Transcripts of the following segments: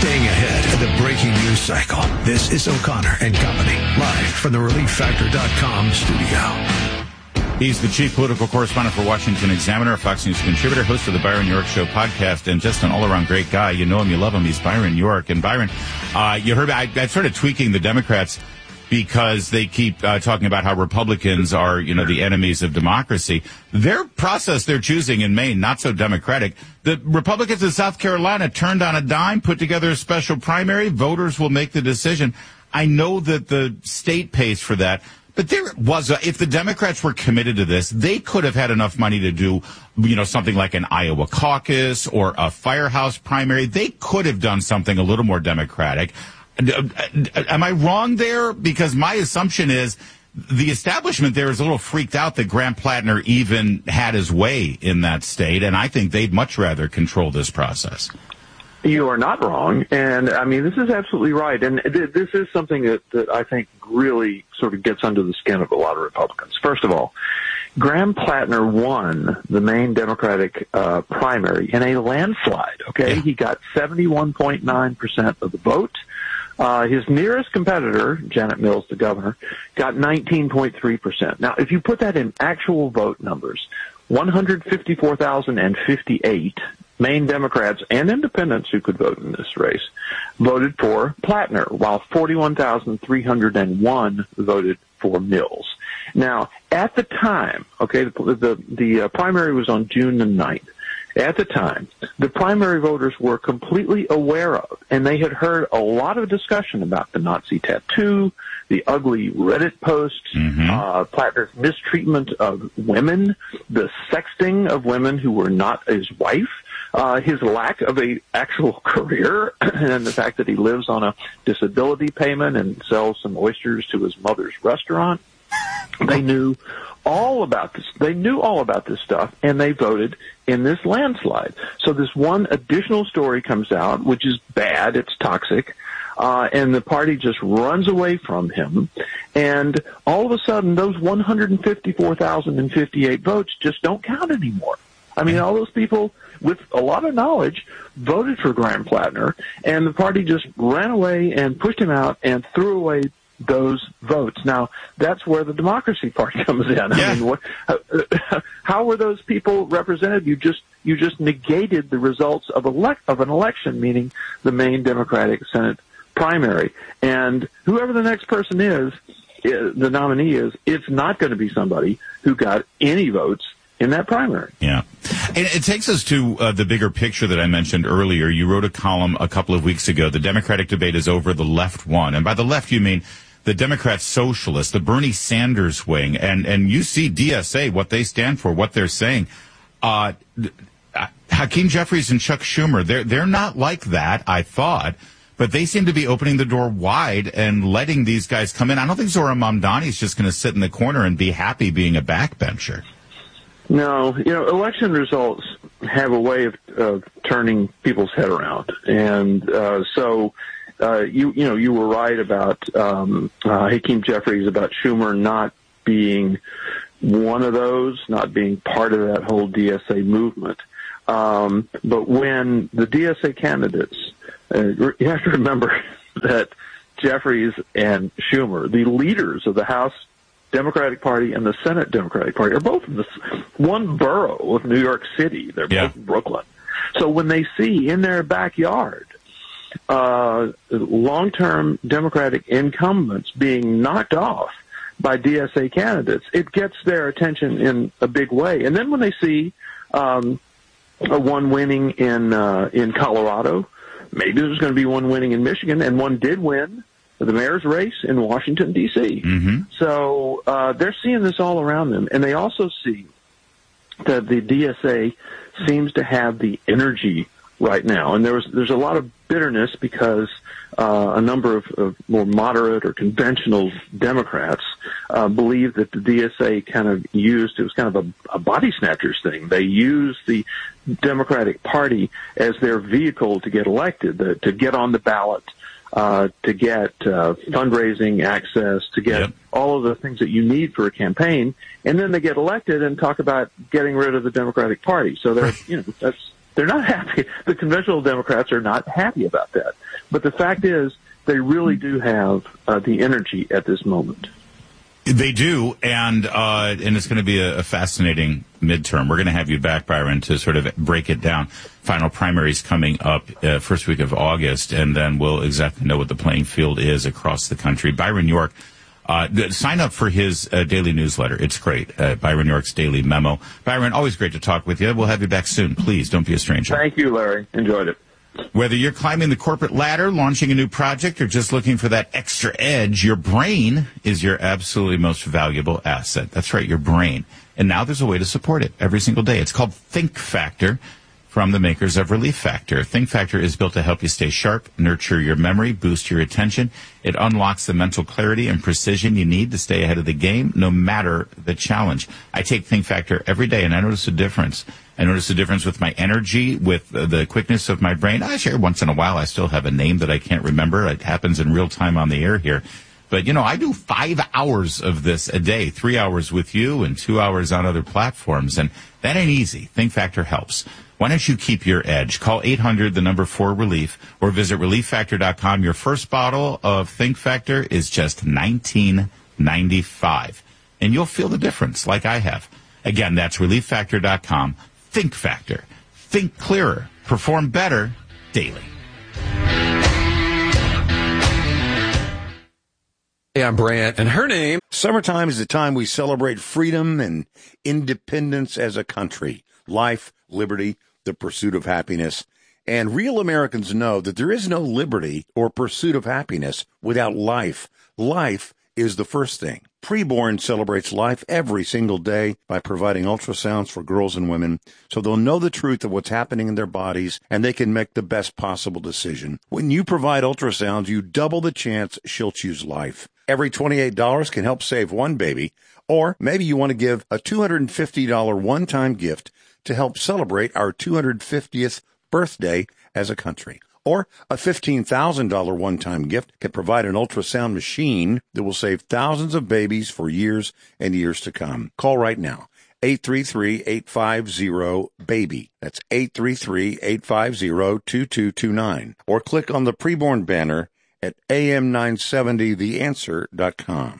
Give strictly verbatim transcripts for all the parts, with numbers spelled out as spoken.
Staying ahead of the breaking news cycle. This is O'Connor and Company, live from the relief factor dot com studio. He's the chief political correspondent for Washington Examiner, a Fox News contributor, host of the Byron York Show podcast, and just an all-around great guy. You know him, you love him. He's Byron York. And Byron, uh, you heard I, I started tweaking the Democrats because they keep uh, talking about how Republicans are, you know, the enemies of democracy. Their process they're choosing in Maine, not so democratic. The Republicans in South Carolina turned on a dime, put together a special primary. Voters will make the decision. I know that the state pays for that. But there was, a, if the Democrats were committed to this, they could have had enough money to do, you know, something like an Iowa caucus or a firehouse primary. They could have done something a little more democratic. Am I wrong there? Because my assumption is the establishment there is a little freaked out that Graham Plattner even had his way in that state, and I think they'd much rather control this process. You are not wrong, and I mean, this is absolutely right, and th- this is something that, that I think really sort of gets under the skin of a lot of Republicans. First of all, Graham Plattner won the Maine Democratic uh, primary in a landslide, okay? Yeah. He got seventy-one point nine percent of the vote. Uh, his nearest competitor, Janet Mills, the governor, got nineteen point three percent. Now, if you put that in actual vote numbers, one hundred fifty-four thousand fifty-eight Maine Democrats and independents who could vote in this race voted for Plattner, while forty-one thousand three hundred one voted for Mills. Now, at the time, okay, the the, the uh, primary was on June the ninth. At the time, the primary voters were completely aware of, and they had heard a lot of discussion about the Nazi tattoo, the ugly Reddit posts, mm-hmm. uh, Plattner's mistreatment of women, the sexting of women who were not his wife, uh, his lack of a actual career, and the fact that he lives on a disability payment and sells some oysters to his mother's restaurant. They knew all about this. They knew all about this stuff, and they voted in this landslide. So this one additional story comes out, which is bad. It's toxic. Uh, and the party just runs away from him. And all of a sudden, those one hundred fifty-four thousand fifty-eight votes just don't count anymore. I mean, all those people with a lot of knowledge voted for Graham Plattner, and the party just ran away and pushed him out and threw away those votes. Now, that's where the Democracy Party comes in. Yeah. I mean, what, uh, how were those people represented? You just you just negated the results of elect of an election, meaning the Maine Democratic Senate primary. And whoever the next person is, is the nominee is, it's not going to be somebody who got any votes in that primary. Yeah. And it takes us to uh, the bigger picture that I mentioned earlier. You wrote a column a couple of weeks ago. The Democratic debate is over. The left won. And by the left, you mean the Democrat socialists, the Bernie Sanders wing. And, and you see D S A, what they stand for, what they're saying. Uh, Hakeem Jeffries and Chuck Schumer, they're, they're not like that, I thought. But they seem to be opening the door wide and letting these guys come in. I don't think Zohran Mamdani is just going to sit in the corner and be happy being a backbencher. No, you know, election results have a way of, of turning people's head around. And uh, so, uh, you you know, you were right about um, uh, Hakeem Jeffries, about Schumer not being one of those, not being part of that whole D S A movement. Um, but when the D S A candidates, uh, you have to remember that Jeffries and Schumer, the leaders of the House Democratic Party and the Senate Democratic Party, are both in this one borough of New York City. They're yeah. both in Brooklyn. So when they see in their backyard uh, long-term Democratic incumbents being knocked off by D S A candidates, it gets their attention in a big way. And then when they see um, a one winning in uh, in Colorado, maybe there's going to be one winning in Michigan, and one did win the mayor's race in Washington, D C Mm-hmm. So uh, they're seeing this all around them. And they also see that the D S A seems to have the energy right now. And there was, there's a lot of bitterness because uh, a number of, of more moderate or conventional Democrats uh, believe that the D S A kind of used, it was kind of a, a body snatchers thing. They used the Democratic Party as their vehicle to get elected, the, to get on the ballot, Uh, to get uh, fundraising access, to get yep. all of the things that you need for a campaign, and then they get elected and talk about getting rid of the Democratic Party. So they're, you know, that's They're not happy. The conventional Democrats are not happy about that. But the fact is, they really do have uh, the energy at this moment. They do, and uh, and it's going to be a, a fascinating midterm. We're going to have you back, Byron, to sort of break it down. Final primaries coming up uh, first week of August, and then we'll exactly know what the playing field is across the country. Byron York, uh, sign up for his uh, daily newsletter. It's great. Uh, Byron York's Daily Memo. Byron, always great to talk with you. We'll have you back soon. Please, don't be a stranger. Thank you, Larry. Enjoyed it. Whether you're climbing the corporate ladder, launching a new project, or just looking for that extra edge, your brain is your absolutely most valuable asset. That's right, your brain. And now there's a way to support it every single day. It's called Think Factor from the makers of Relief Factor. Think Factor is built to help you stay sharp, nurture your memory, boost your attention. It unlocks the mental clarity and precision you need to stay ahead of the game, no matter the challenge. I take Think Factor every day, and I notice a difference. I notice a difference with my energy, with the quickness of my brain. I share once in a while. I still have a name that I can't remember. It happens in real time on the air here. But, you know, I do five hours of this a day, three hours with you and two hours on other platforms. And that ain't easy. Think Factor helps. Why don't you keep your edge? Call eight hundred, the number four, relief, or visit relief factor dot com. Your first bottle of Think Factor is just nineteen ninety-five. And you'll feel the difference like I have. Again, that's relief factor dot com. Think Factor. Think clearer. Perform better daily. Hey, I'm Brant, and her name. Summertime is the time we celebrate freedom and independence as a country. Life, liberty, the pursuit of happiness. And real Americans know that there is no liberty or pursuit of happiness without life. Life is the first thing. Preborn celebrates life every single day by providing ultrasounds for girls and women so they'll know the truth of what's happening in their bodies and they can make the best possible decision. When you provide ultrasounds, you double the chance she'll choose life. Every twenty-eight dollars can help save one baby, or maybe you want to give a two hundred fifty dollars one-time gift to help celebrate our two hundred fiftieth birthday as a country. Or a fifteen thousand dollars one-time gift can provide an ultrasound machine that will save thousands of babies for years and years to come. Call right now, eight three three, eight five zero, BABY. That's eight three three, eight five zero, two two two nine. Or click on the preborn banner at A M nine seventy the answer dot com.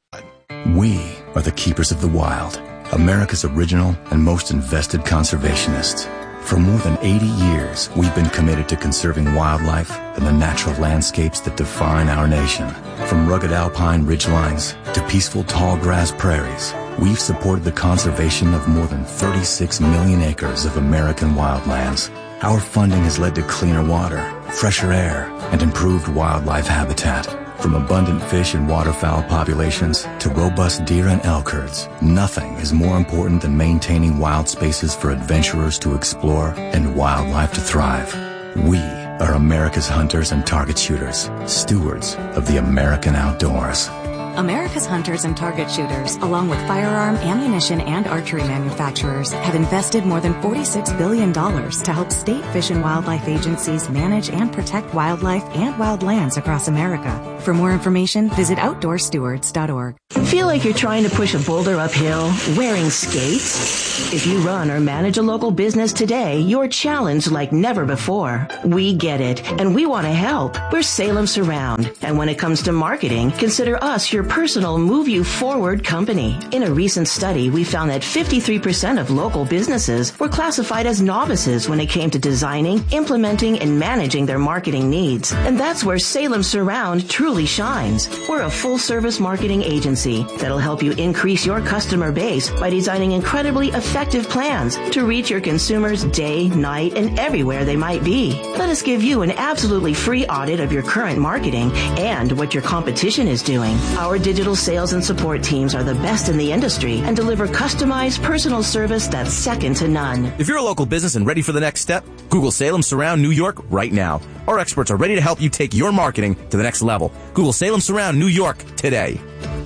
We are the keepers of the wild, America's original and most invested conservationists. For more than eighty years, we've been committed to conserving wildlife and the natural landscapes that define our nation. From rugged alpine ridgelines to peaceful tall grass prairies, we've supported the conservation of more than thirty-six million acres of American wildlands. Our funding has led to cleaner water, fresher air, and improved wildlife habitat. From abundant fish and waterfowl populations to robust deer and elk herds, nothing is more important than maintaining wild spaces for adventurers to explore and wildlife to thrive. We are America's hunters and target shooters, stewards of the American outdoors. America's hunters and target shooters, along with firearm, ammunition, and archery manufacturers, have invested more than forty-six billion dollars to help state fish and wildlife agencies manage and protect wildlife and wildlands across America. For more information, visit outdoor stewards dot org. Feel like you're trying to push a boulder uphill wearing skates? If you run or manage a local business today, you're challenged like never before. We get it, and we want to help. We're Salem Surround, and when it comes to marketing, consider us your personal Move You Forward company. In a recent study, we found that fifty-three percent of local businesses were classified as novices when it came to designing, implementing, and managing their marketing needs. And that's where Salem Surround truly shines. We're a full-service marketing agency that'll help you increase your customer base by designing incredibly effective plans to reach your consumers day, night, and everywhere they might be. Let us give you an absolutely free audit of your current marketing and what your competition is doing. Our digital sales and support teams are the best in the industry and deliver customized personal service that's second to none. If you're a local business and ready for the next step, Google Salem Surround New York right now. Our experts are ready to help you take your marketing to the next level. Google Salem Surround New York today.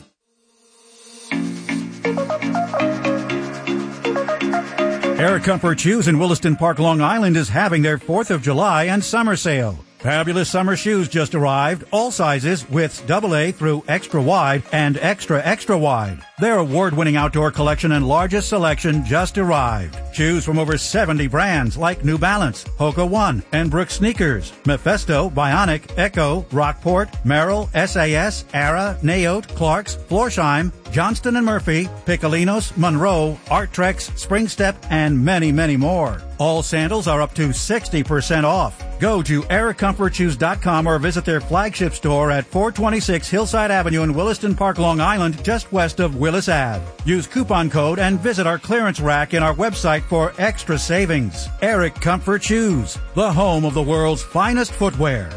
Air Comfort Shoes in Williston Park, Long Island is having their fourth of July and summer sale. Fabulous summer shoes just arrived, all sizes, widths double A through extra wide and extra extra wide. Their award-winning outdoor collection and largest selection just arrived. Choose from over seventy brands like New Balance, Hoka One, and Brooks Sneakers, Mephisto, Bionic, Echo, Rockport, Merrill, S A S, Ara, Naote, Clarks, Florsheim, Johnston and Murphy, Piccolinos, Monroe, Arttrex, Springstep, and many, many more. All sandals are up to sixty percent off. Go to eric comfort shoes dot com or visit their flagship store at four twenty-six Hillside Avenue in Williston Park, Long Island, just west of Willis Ave. Use coupon code and visit our clearance rack in our website for extra savings. Eric Comfort Shoes, the home of the world's finest footwear.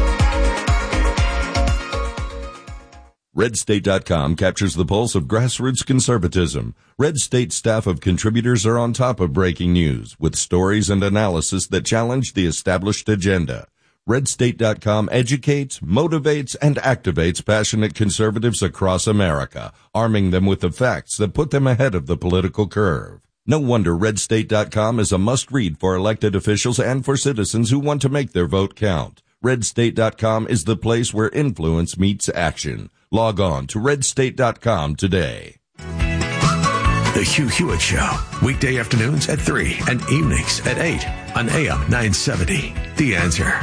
red state dot com captures the pulse of grassroots conservatism. Red State staff of contributors are on top of breaking news with stories and analysis that challenge the established agenda. red state dot com educates, motivates, and activates passionate conservatives across America, arming them with the facts that put them ahead of the political curve. No wonder red state dot com is a must-read for elected officials and for citizens who want to make their vote count. red state dot com is the place where influence meets action. Log on to red state dot com today. The Hugh Hewitt Show, weekday afternoons at three and evenings at eight on A M nine seventy. The Answer.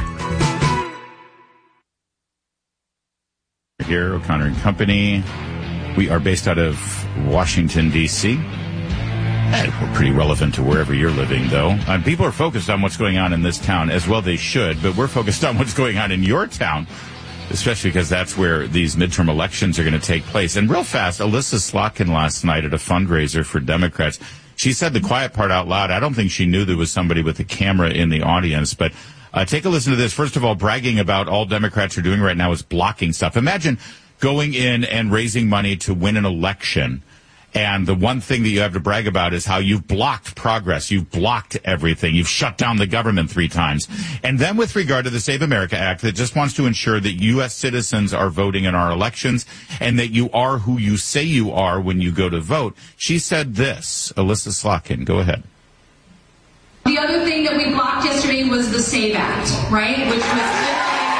Here, O'Connor and Company. We are based out of Washington, D C And we're pretty relevant to wherever you're living, though. And people are focused on what's going on in this town, as well they should, but we're focused on what's going on in your town, especially because that's where these midterm elections are going to take place. And real fast, Alyssa Slotkin last night at a fundraiser for Democrats, she said the quiet part out loud. I don't think she knew there was somebody with a camera in the audience, but uh, take a listen to this. First of all, bragging about all Democrats are doing right now is blocking stuff. Imagine going in and raising money to win an election, and the one thing that you have to brag about is how you've blocked progress. You've blocked everything. You've shut down the government three times. And then with regard to the Save America Act that just wants to ensure that U S citizens are voting in our elections and that you are who you say you are when you go to vote, she said this. Alyssa Slotkin, go ahead. The other thing that we blocked yesterday was the SAVE Act, right? Which was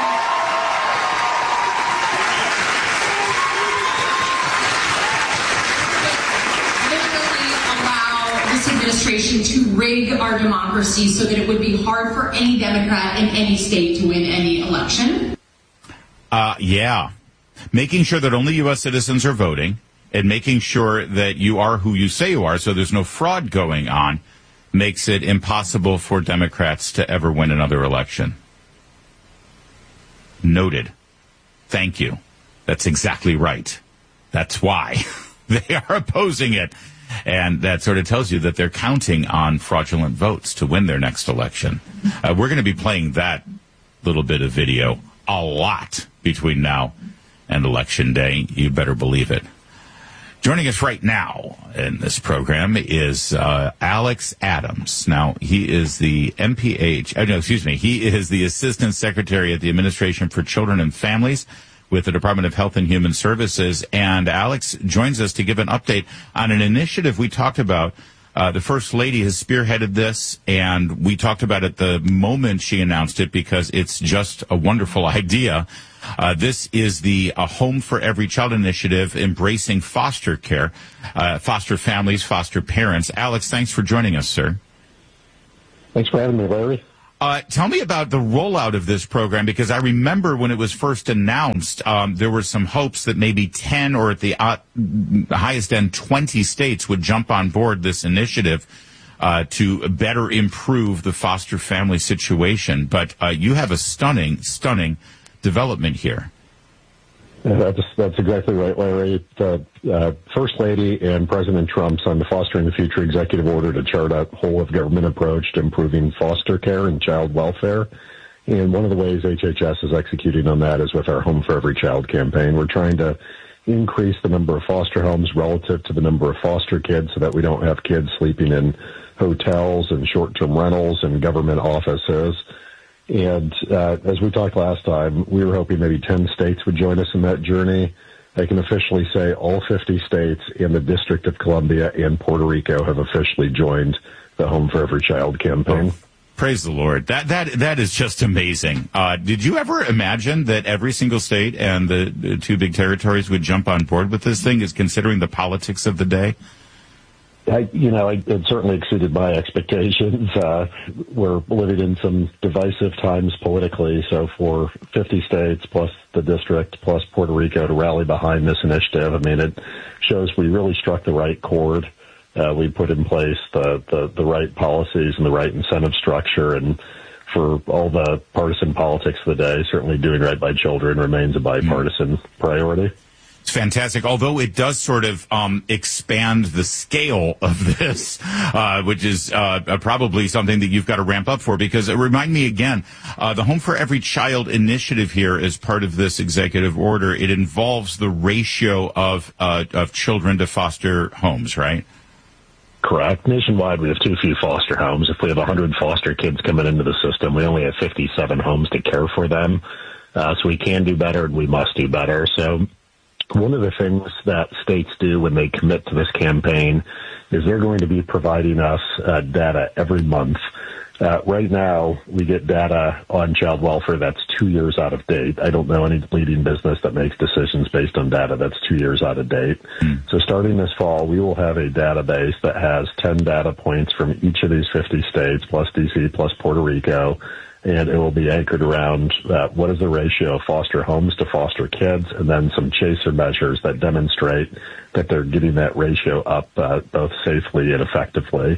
administration to rig our democracy so that it would be hard for any Democrat in any state to win any election? Uh, yeah. Making sure that only U S citizens are voting and making sure that you are who you say you are so there's no fraud going on makes it impossible for Democrats to ever win another election. Noted. Thank you. That's exactly right. That's why they are opposing it. And that sort of tells you that they're counting on fraudulent votes to win their next election. Uh, we're going to be playing that little bit of video a lot between now and Election Day. You better believe it. Joining us right now in this program is uh, Alex Adams. Now, he is the M P H, oh, no, excuse me, he is the Assistant Secretary at the Administration for Children and Families with the Department of Health and Human Services. And Alex joins us to give an update on an initiative we talked about. Uh, the First Lady has spearheaded this, and we talked about it the moment she announced it because it's just a wonderful idea. Uh, this is the uh, Home for Every Child initiative, embracing foster care, uh, foster families, foster parents. Alex, thanks for joining us, sir. Thanks for having me, Larry. Uh, tell me about the rollout of this program, because I remember when it was first announced, um, there were some hopes that maybe ten or at the uh, highest end twenty states would jump on board this initiative uh, to better improve the foster family situation. But uh, you have a stunning, stunning development here. Yeah, that's, that's exactly right, Larry. The uh, First Lady and President Trump signed the Fostering the Future executive order to chart a whole-of-government approach to improving foster care and child welfare. And one of the ways H H S is executing on that is with our Home for Every Child campaign. We're trying to increase the number of foster homes relative to the number of foster kids so that we don't have kids sleeping in hotels and short-term rentals and government offices. And uh, as we talked last time, we were hoping maybe ten states would join us in that journey. I can officially say all fifty states and the District of Columbia and Puerto Rico have officially joined the Home for Every Child campaign. Oh, Praise the Lord. That that that is just amazing. Uh, did you ever imagine that every single state and the, the two big territories would jump on board with this thing, is considering the politics of the day? I, you know, it certainly exceeded my expectations. Uh, we're living in some divisive times politically, so for fifty states plus the district plus Puerto Rico to rally behind this initiative, I mean, it shows we really struck the right chord. Uh, we put in place the, the, the right policies and the right incentive structure, and for all the partisan politics of the day, certainly doing right by children remains a bipartisan mm. priority. It's fantastic, although it does sort of um, expand the scale of this, uh, which is uh, probably something that you've got to ramp up for, because it remind me again, uh, the Home for Every Child initiative here is part of this executive order. It involves the ratio of uh, of children to foster homes, right? Correct. Nationwide, we have too few foster homes. If we have one hundred foster kids coming into the system, we only have fifty-seven homes to care for them. Uh, so we can do better, and we must do better. So one of the things that states do when they commit to this campaign is they're going to be providing us uh, data every month. Uh, right now, we get data on child welfare that's two years out of date. I don't know any leading business that makes decisions based on data that's two years out of date. Mm. So starting this fall, we will have a database that has ten data points from each of these fifty states, plus D C, plus Puerto Rico, and it will be anchored around uh, what is the ratio of foster homes to foster kids, and then some chaser measures that demonstrate that they're getting that ratio up uh, both safely and effectively.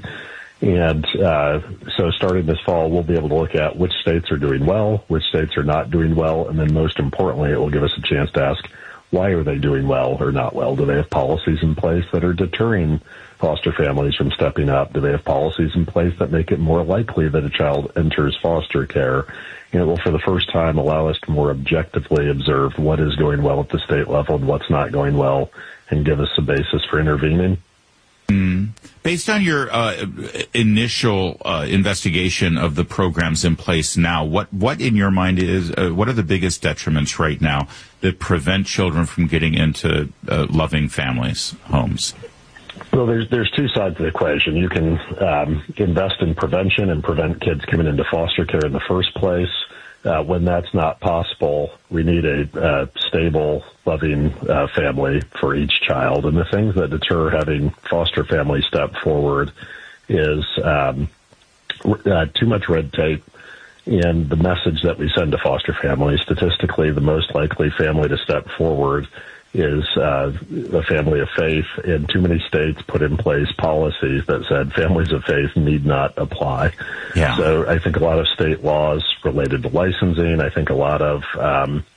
And uh, so starting this fall, we'll be able to look at which states are doing well, which states are not doing well, and then most importantly, it will give us a chance to ask, why are they doing well or not well? Do they have policies in place that are deterring foster families from stepping up? Do they have policies in place that make it more likely that a child enters foster care? And it will, for the first time, allow us to more objectively observe what is going well at the state level and what's not going well, and give us a basis for intervening. Mm. Based on your uh, initial uh, investigation of the programs in place now, what, what in your mind is, uh, what are the biggest detriments right now that prevent children from getting into uh, loving families' homes? Well, there's there's two sides of the equation. You can um, invest in prevention and prevent kids coming into foster care in the first place. Uh, when that's not possible, we need a uh, stable, loving uh, family for each child. And the things that deter having foster families step forward is um, uh, too much red tape and the message that we send to foster families. Statistically, the most likely family to step forward is uh, a family of faith, and too many states put in place policies that said families of faith need not apply. Yeah. So I think a lot of state laws related to licensing, I think a lot of um,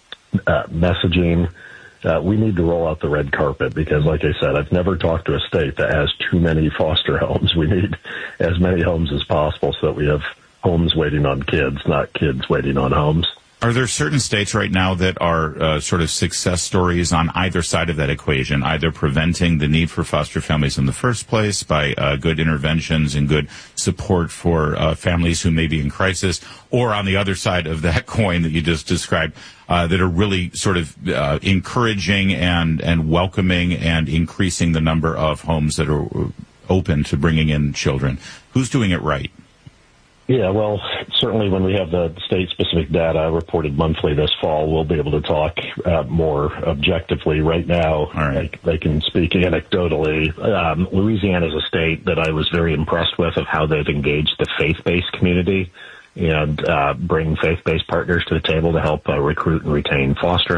uh, messaging, uh, we need to roll out the red carpet because, like I said, I've never talked to a state that has too many foster homes. We need as many homes as possible so that we have homes waiting on kids, not kids waiting on homes. Are there certain states right now that are uh, sort of success stories on either side of that equation, either preventing the need for foster families in the first place by uh, good interventions and good support for uh, families who may be in crisis, or on the other side of that coin that you just described, uh, that are really sort of uh, encouraging and, and welcoming and increasing the number of homes that are open to bringing in children? Who's doing it right? Yeah, well, certainly when we have the state-specific data reported monthly this fall, we'll be able to talk uh, more objectively. Right now, right. I, I can speak anecdotally. Um, Louisiana is a state that I was very impressed with of how they've engaged the faith-based community and uh, bring faith-based partners to the table to help uh, recruit and retain foster